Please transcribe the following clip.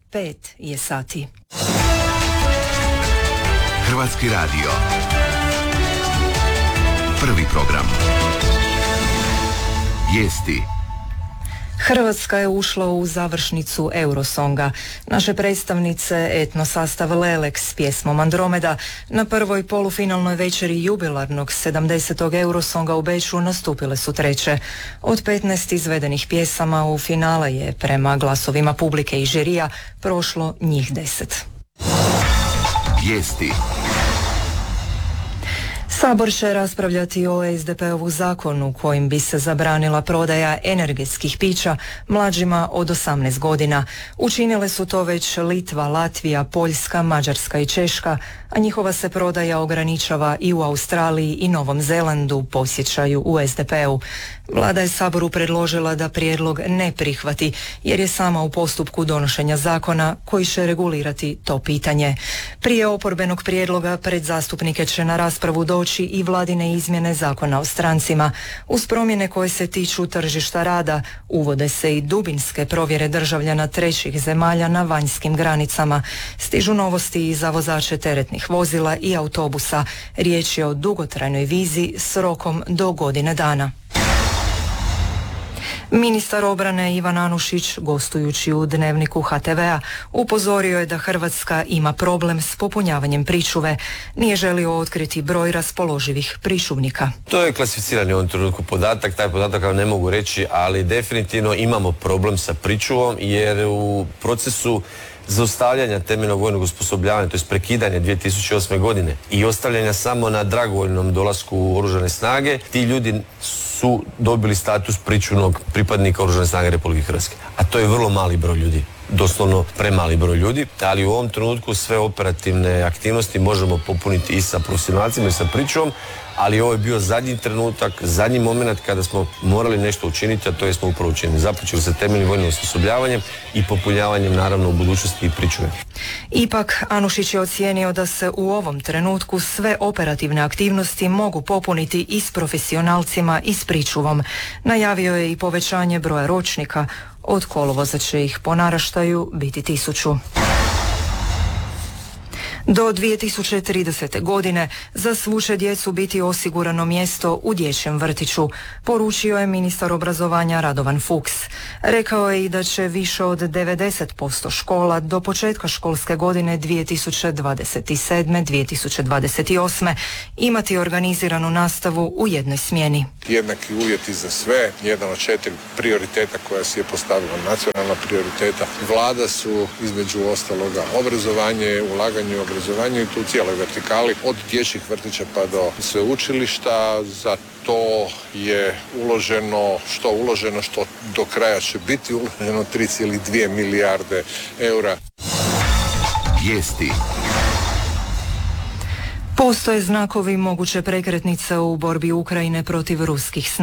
5 je sati. Hrvatski radio. Prvi program. Vijesti. Hrvatska je ušla u završnicu Eurosonga. Naše predstavnice etno sastav Lelek s pjesmom Andromeda na prvoj polufinalnoj večeri jubilarnog 70. Eurosonga u Beču nastupile su treće. Od 15 izvedenih pjesama u finale je prema glasovima publike i žirija prošlo njih 10. Vijesti. Sabor će raspravljati o SDP-ovu zakonu kojim bi se zabranila prodaja energetskih pića mlađima od 18 godina. Učinile su to već Litva, Latvija, Poljska, Mađarska i Češka, a njihova se prodaja ograničava i u Australiji i Novom Zelandu, podsjećaju u SDP-u. Vlada je Saboru predložila da prijedlog ne prihvati jer je sama u postupku donošenja zakona koji će regulirati to pitanje. Prije oporbenog prijedloga pred zastupnike će na raspravu doći i vladine izmjene zakona o strancima. Uz promjene koje se tiču tržišta rada, uvode se i dubinske provjere državljana trećih zemalja na vanjskim granicama. Stižu novosti i za vozače teretnih vozila i autobusa. Riječ je o dugotrajnoj vizi s rokom do godine dana. Ministar obrane Ivan Anušić, gostujući u Dnevniku HTV-a, upozorio je da Hrvatska ima problem s popunjavanjem pričuve. Nije želio otkriti broj raspoloživih pričuvnika. To je klasificirani u ovom trenutku podatak, taj podatak vam ne mogu reći, ali definitivno imamo problem sa pričuvom jer u procesu zaustavljanja temeljnog vojnog osposobljavanja, to je prekidanje 2008. godine i ostavljanja samo na dragovoljnom dolasku u Oružane snage, ti ljudi su dobili status pričuvnog pripadnika Oružane snage Republike Hrvatske. A to je vrlo mali broj ljudi, doslovno premali broj ljudi, ali u ovom trenutku sve operativne aktivnosti možemo popuniti i sa profesionalcima i sa pričuvom, ali ovo je bio zadnji trenutak, zadnji moment kada smo morali nešto učiniti, a to je smo upravo učinili. Započeli sa temeljnim vojnim osposobljavanjem i popunjavanjem naravno u budućnosti i pričuve. Ipak, Anušić je ocijenio da se u ovom trenutku sve operativne aktivnosti mogu popuniti i s profesionalcima i s pričuvom. Najavio je i povećanje broja ročnika. Od kolovoza će ih po naraštaju biti 1000. Do 2030. godine za svu će djecu biti osigurano mjesto u dječjem vrtiću, poručio je ministar obrazovanja Radovan Fuchs. Rekao je i da će više od 90% škola do početka školske godine 2027-2028 imati organiziranu nastavu u jednoj smjeni. Jednaki uvjeti za sve, jedan od 4 prioriteta koja si je postavila, nacionalna prioriteta. Vlada su između ostaloga obrazovanje, ulaganje u obrazovanje i tu u cijeloj vertikali, od dječjih vrtića pa do sveučilišta. Za to je uloženo, što do kraja će biti uloženo 3,2 milijarde eura. Vijesti. Postoje znakovi moguće prekretnice u borbi Ukrajine protiv ruskih snaga.